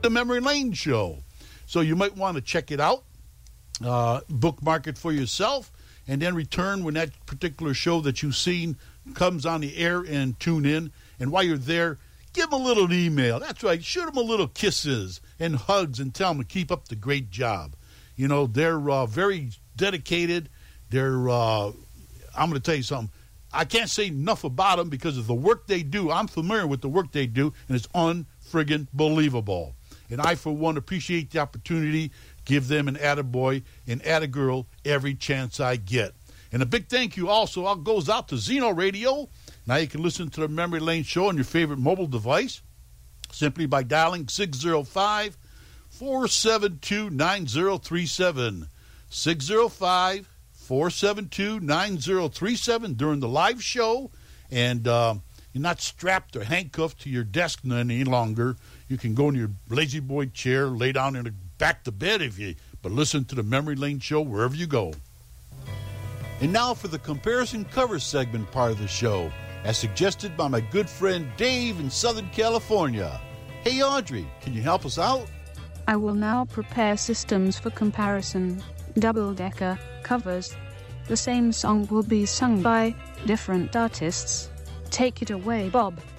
The Memory Lane Show. So you might want to check it out, bookmark it for yourself, and then return when that particular show that you've seen comes on the air and tune in. And while you're there, give them a little email. That's right. Shoot them a little kisses and hugs and tell them to keep up the great job. You know, they're very dedicated. They're, I'm going to tell you something. I can't say enough about them because of the work they do. I'm familiar with the work they do, and it's unfriggin' believable. And I, for one, appreciate the opportunity, give them an attaboy and attagirl every chance I get. And a big thank you also goes out to Zeno Radio. Now you can listen to the Memory Lane Show on your favorite mobile device simply by dialing 605-472-9037. 605-472-9037 during the live show. And you're not strapped or handcuffed to your desk any longer. You can go in your lazy boy chair, lay down in the back to bed but listen to the Memory Lane Show wherever you go. And now for the comparison cover segment part of the show, as suggested by my good friend Dave in Southern California. Hey, Audrey, can you help us out? I will now prepare systems for comparison. Double-decker covers. The same song will be sung by different artists. Take it away, Bob.